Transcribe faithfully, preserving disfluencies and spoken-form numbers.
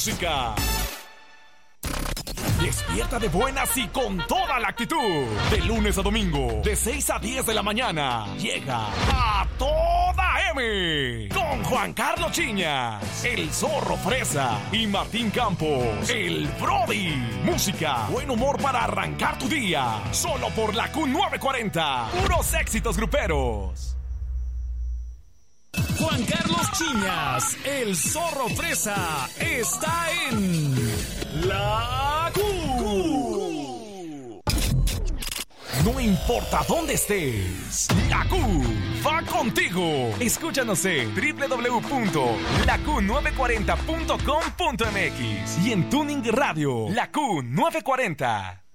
música. Despierta de buenas y con toda la actitud. De lunes a domingo, de seis a diez de la mañana, llega A Toda M. Con Juan Carlos Chiñas, el Zorro Fresa y Martín Campos, el Brody. Música, buen humor para arrancar tu día. Solo por la Q novecientos cuarenta. Puros éxitos gruperos. Juan Carlos Chiñas, el Zorro Fresa, está en La Q. No importa dónde estés, La Q va contigo. Escúchanos en doble u doble u doble u punto la q novecientos cuarenta punto com punto m x y en Tuning Radio, La Q novecientos cuarenta.